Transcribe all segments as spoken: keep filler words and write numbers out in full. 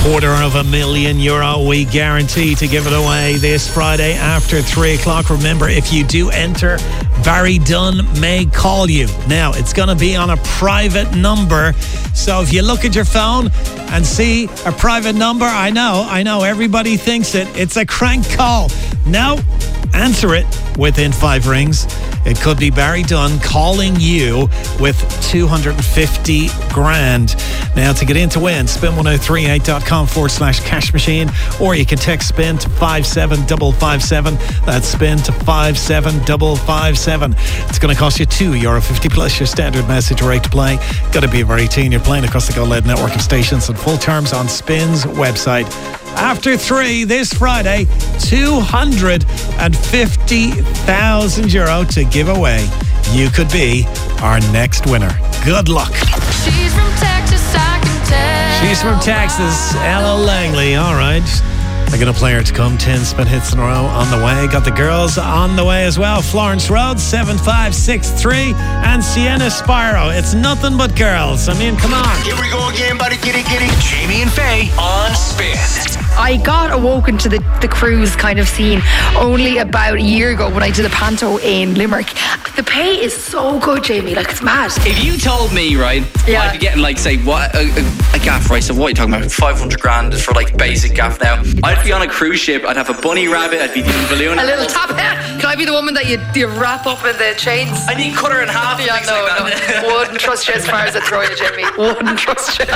Quarter of a million euro. We guarantee to give it away this Friday after three o'clock. Remember, if you do enter, Barry Dunn may call you. Now, it's going to be on a private number. So if you look at your phone and see a private number, I know, I know, everybody thinks it. It's a crank call. No, answer it within five rings. It could be Barry Dunn calling you with two hundred fifty grand. Now, to get in to win, spin ten thirty-eight dot com forward slash cash machine, or you can text spin to five seven five five seven. That's spin to five seven five five seven. It's going to cost you two euro fifty plus your standard message rate to play. Got to be over eighteen. You're playing across the Go Lead network of stations, and full terms on Spin's website. After three this Friday, two hundred fifty thousand euro to give away. You could be our next winner. Good luck. She's from Texas, I can tell. She's from Texas, Ella Langley. All right. They're going to play her to come. ten spin hits in a row on the way. Got the girls on the way as well. Florence Rhodes, seven five six three. And Sienna Spiro. It's nothing but girls. I mean, come on. Here we go again, buddy. Get it, get it. Jamie and Faye on Spin. I got awoken to the, the cruise kind of scene only about a year ago when I did a panto in Limerick. The pay is so good, Jamie. Like, it's mad. If you told me, right, Yeah. I'd be getting like, say, what a, a, a gaff, right? So what are you talking about? five hundred grand for like basic gaff now. I'd be on a cruise ship. I'd have a bunny rabbit. I'd be doing balloon. A little top hat. Can I be the woman that you, you wrap up in the chains? I need cut her in half. Yeah, things no, like that. no. Wouldn't trust you as far as I throw you, Jamie. Wouldn't trust you.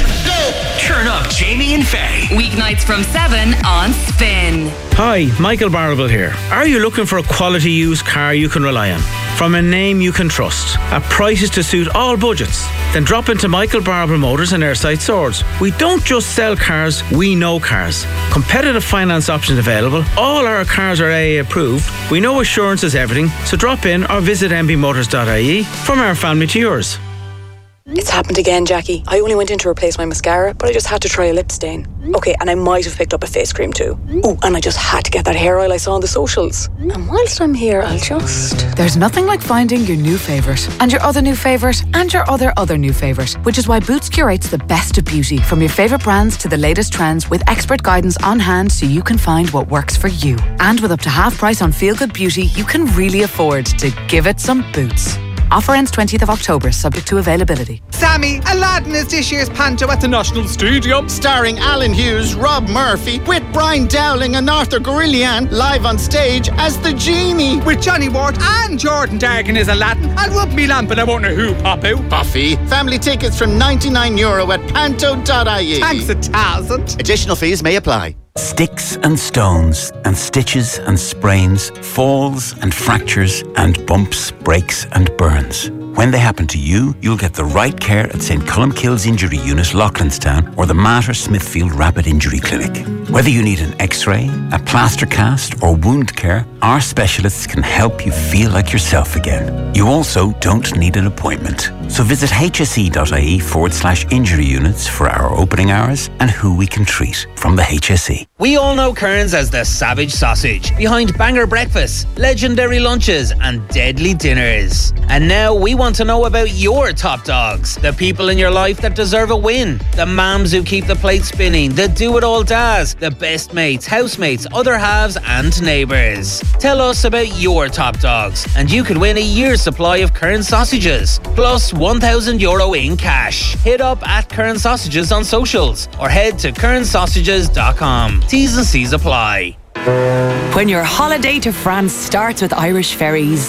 Turn up Jamie and Faye. Weeknights from seven on Spin. Hi, Michael Barrable here. Are you looking for a quality used car you can rely on? From a name you can trust, at prices to suit all budgets? Then drop into Michael Barrable Motors and Airside Swords. We don't just sell cars, we know cars. Competitive finance options available. All our cars are A A approved. We know assurance is everything, so drop in or visit m b motors dot i e. From our family to yours. It's happened again, Jackie. I only went in to replace my mascara, but I just had to try a lip stain. Okay, and I might have picked up a face cream too. Oh, and I just had to get that hair oil I saw on the socials. And whilst I'm here, I'll just... There's nothing like finding your new favourite, and your other new favourite, and your other other new favourite, which is why Boots curates the best of beauty, from your favourite brands to the latest trends, with expert guidance on hand so you can find what works for you. And with up to half price on Feel Good Beauty, you can really afford to give it some Boots. Offer ends twentieth of October, subject to availability. Sammy, Aladdin is this year's panto at the National Stadium. Starring Alan Hughes, Rob Murphy, with Brian Dowling and Arthur Gorillian, live on stage as the Genie. With Johnny Ward and Jordan Dargan as Aladdin. I'll rub me lamp and I won't know who pop out. Buffy. Family tickets from ninety-nine euro at panto dot i e. Thanks a thousand. Additional fees may apply. Sticks and stones and stitches and sprains, falls and fractures and bumps, breaks and burns. When they happen to you, you'll get the right care at St Columkille's Injury Unit, Loughlinstown, or the Mater Smithfield Rapid Injury Clinic. Whether you need an x-ray, a plaster cast or wound care, our specialists can help you feel like yourself again. You also don't need an appointment. So visit hse.ie forward slash injury units for our opening hours and who we can treat from the H S E. We all know Kearns as the savage sausage, behind banger breakfasts, legendary lunches and deadly dinners. And now we want to know about your top dogs, the people in your life that deserve a win, the mums who keep the plate spinning, the do-it-all dads, the best mates, housemates, other halves and neighbours. Tell us about your top dogs and you could win a year's supply of Kearns sausages, plus one thousand euro in cash. Hit up at Kearns Sausages on socials or head to kearns sausages dot com. T's and C's apply. When your holiday to France starts with Irish Ferries,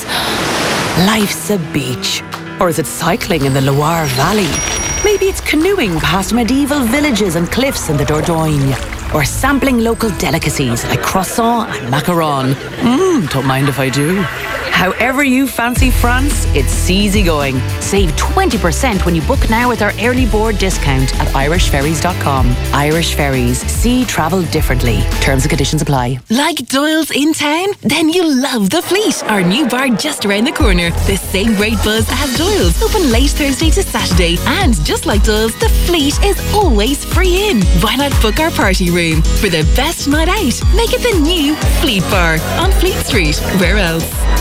life's a beach. Or is it cycling in the Loire Valley? Maybe it's canoeing past medieval villages and cliffs in the Dordogne. Or sampling local delicacies like croissant and macaron. Mmm, don't mind if I do. However you fancy France, it's easy going. Save twenty percent when you book now with our early board discount at irish ferries dot com. Irish Ferries. See travel differently. Terms and conditions apply. Like Doyle's in town? Then you'll love The Fleet, our new bar just around the corner. The same great buzz as Doyle's. Open late Thursday to Saturday. And just like Doyle's, The Fleet is always free in. Why not book our party room? For the best night out, make it the new Fleet Bar on Fleet Street. Where else?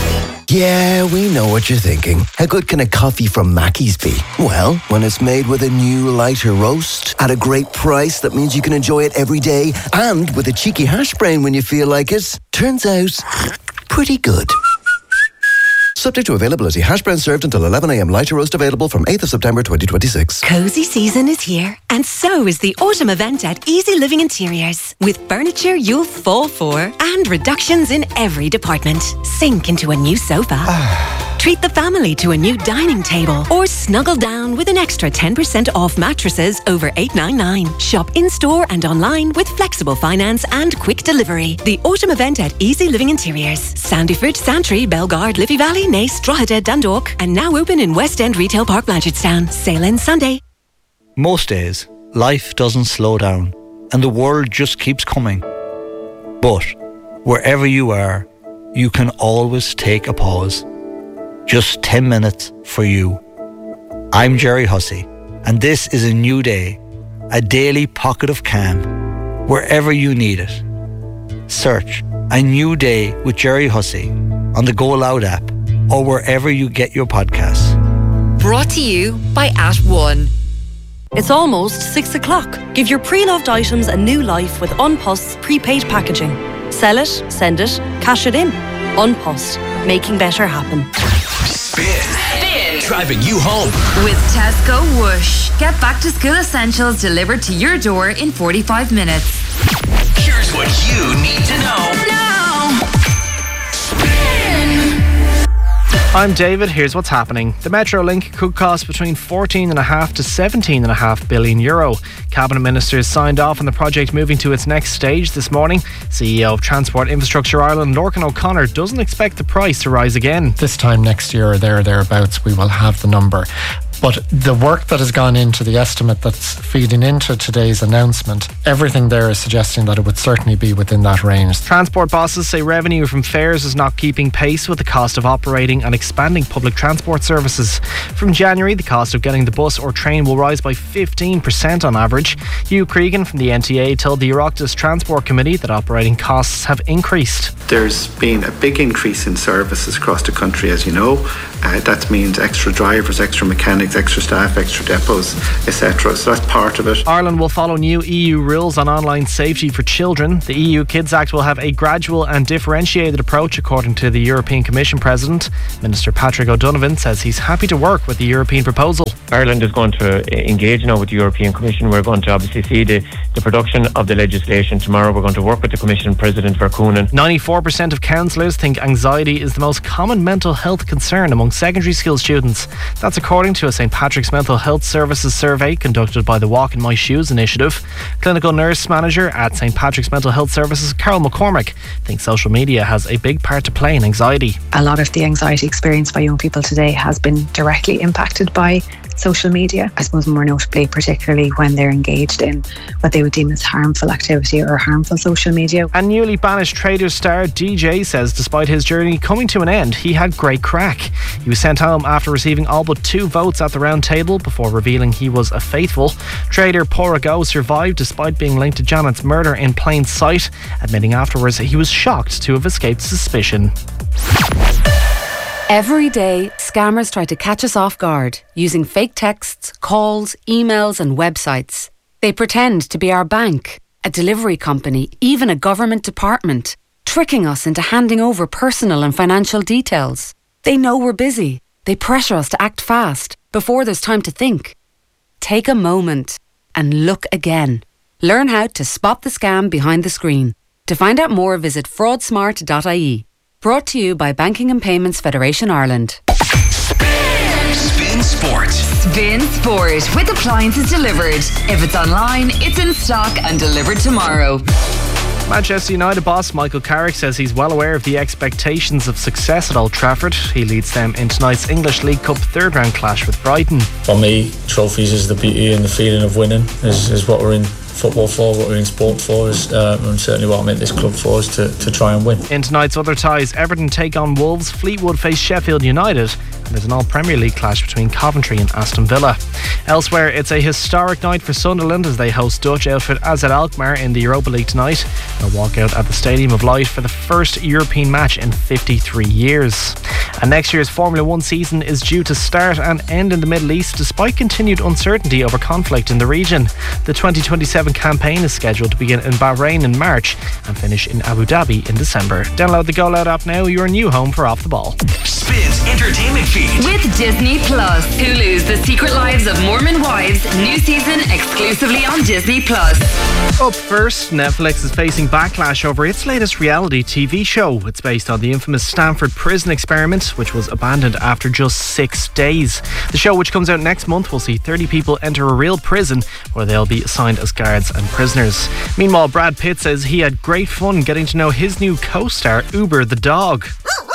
Yeah, we know what you're thinking. How good can a coffee from Mackey's be? Well, when it's made with a new lighter roast at a great price that means you can enjoy it every day and with a cheeky hash brown when you feel like it, turns out pretty good. Subject to availability. Hash brown served until eleven a.m. Lighter roast available from eighth of September twenty twenty-six. Cozy season is here, and so is the autumn event at Easy Living Interiors. With furniture you'll fall for and reductions in every department. Sink into a new sofa. Treat the family to a new dining table or snuggle down with an extra ten percent off mattresses over eight ninety-nine. Shop in-store and online with flexible finance and quick delivery. The autumn event at Easy Living Interiors. Sandyford, Santry, Bellegarde, Liffey Valley, Naas, Drogheda, Dundalk, and now open in West End Retail Park, Blanchardstown. Sale ends Sunday. Most days, life doesn't slow down and the world just keeps coming. But wherever you are, you can always take a pause. Just ten minutes for you. I'm Jerry Hussey, and this is a new day, a daily pocket of calm, wherever you need it. Search A New Day with Jerry Hussey on the Go Loud app or wherever you get your podcasts. Brought to you by At One. It's almost six o'clock. Give your pre-loved items a new life with Unpost's prepaid packaging. Sell it, send it, cash it in. Unpost, making better happen. Spin. Spin. Driving you home. With Tesco Whoosh. Get back to school essentials delivered to your door in forty-five minutes. Here's what you need to know. Now. Spin. I'm David. Here's what's happening. The Metrolink could cost between fourteen and a half to seventeen and a half billion euro. Cabinet ministers signed off on the project moving to its next stage this morning. C E O of Transport Infrastructure Ireland, Lorcan O'Connor, doesn't expect the price to rise again. This time next year or there thereabouts, we will have the number. But the work that has gone into the estimate that's feeding into today's announcement, everything there is suggesting that it would certainly be within that range. Transport bosses say revenue from fares is not keeping pace with the cost of operating and expanding public transport services. From January, the cost of getting the bus or train will rise by fifteen percent on average. Hugh Cregan from the N T A told the Oireachtas Transport Committee that operating costs have increased. There's been a big increase in services across the country, as you know. Uh, that means extra drivers, extra mechanics, extra staff, extra depots, et cetera. So that's part of it. Ireland will follow new E U rules on online safety for children. The E U Kids Act will have a gradual and differentiated approach, according to the European Commission President. Minister Patrick O'Donovan says he's happy to work with the European proposal. Ireland is going to engage now with the European Commission. We're going to obviously see the, the production of the legislation tomorrow. We're going to work with the Commission President Verkunen. ninety-four percent of counsellors think anxiety is the most common mental health concern among secondary school students. That's according to a St Patrick's Mental Health Services survey conducted by the Walk in My Shoes initiative. Clinical nurse manager at St Patrick's Mental Health Services, Carol McCormick, thinks social media has a big part to play in anxiety. A lot of the anxiety experienced by young people today has been directly impacted by social media. I suppose more notably, particularly when they're engaged in what they would deem as harmful activity or harmful social media. And newly banished Traitors star D J says despite his journey coming to an end, he had great crack. He was sent home after receiving all but two votes at the round table before revealing he was a faithful. Traitor Porrigo survived despite being linked to Janet's murder in plain sight, admitting afterwards he was shocked to have escaped suspicion. Every day, scammers try to catch us off guard using fake texts, calls, emails and websites. They pretend to be our bank, a delivery company, even a government department, tricking us into handing over personal and financial details. They know we're busy. They pressure us to act fast before there's time to think. Take a moment and look again. Learn how to spot the scam behind the screen. To find out more, visit fraud smart dot I E. Brought to you by Banking and Payments Federation Ireland. Spin, Spin Sport. Spin Sport with appliances delivered. If it's online, it's in stock and delivered tomorrow. Manchester United boss Michael Carrick says he's well aware of the expectations of success at Old Trafford. He leads them in tonight's English League Cup third round clash with Brighton. For me, trophies is the beauty and the feeling of winning is, is what we're in football for, what we're in sport for, is, uh, and certainly what I meant this club for, is to, to try and win. In tonight's other ties, Everton take on Wolves, Fleetwood face Sheffield United, and there's an all-Premier League clash between Coventry and Aston Villa. Elsewhere, it's a historic night for Sunderland as they host Dutch outfit A Z Alkmaar in the Europa League tonight. They'll walk out at the Stadium of Light for the first European match in fifty-three years. And next year's Formula One season is due to start and end in the Middle East despite continued uncertainty over conflict in the region. The twenty twenty-seven campaign is scheduled to begin in Bahrain in March and finish in Abu Dhabi in December. Download the Go Loud app now, your new home for Off the Ball. Spins Entertainment Feed. With Disney Plus. Hulu's The Secret Lives of Mormon Wives. New season exclusively on Disney Plus. Up first, Netflix is facing backlash over its latest reality T V show. It's based on the infamous Stanford prison experiment, which was abandoned after just six days. The show, which comes out next month, will see thirty people enter a real prison where they'll be assigned as guards and prisoners. Meanwhile, Brad Pitt says he had great fun getting to know his new co-star, Uber the dog.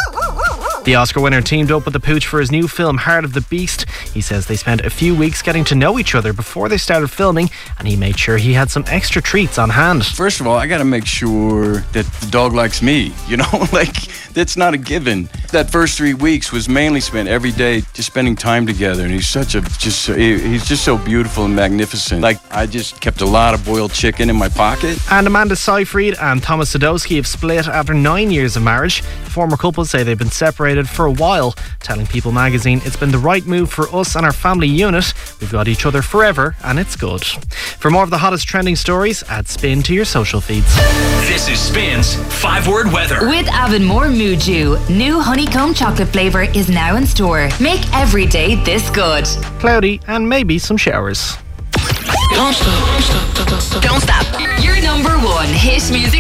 The Oscar winner teamed up with the pooch for his new film Heart of the Beast. He says they spent a few weeks getting to know each other before they started filming, and he made sure he had some extra treats on hand. First of all, I gotta make sure that the dog likes me, you know, like that's not a given. That first three weeks was mainly spent every day just spending time together, and he's such a just he's just so beautiful and magnificent. Like I just kept a lot of boiled chicken in my pocket. And Amanda Seyfried and Thomas Sadowski have split after nine years of marriage. The former couple say they've been separated for a while, telling People magazine it's been the right move for us and our family unit. We've got each other forever and it's good. For more of the hottest trending stories, add Spin to your social feeds. This is Spin's five word weather. With Avonmore Muju, new honeycomb chocolate flavour is now in store. Make every day this good. Cloudy and maybe some showers. Don't stop. Don't stop. Your number one hit music